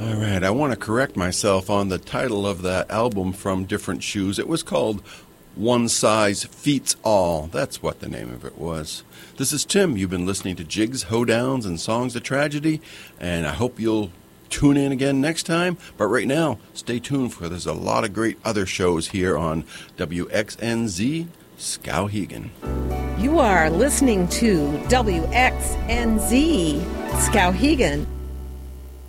All right, I want to correct myself on the title of that album from Different Shoes. It was called One Size Fits All. That's what the name of it was. This is Tim. You've been listening to Jigs, Hoedowns, and Songs of Tragedy, and I hope you'll tune in again next time. But right now, stay tuned for there's a lot of great other shows here on WXNZ Skowhegan. You are listening to WXNZ Skowhegan.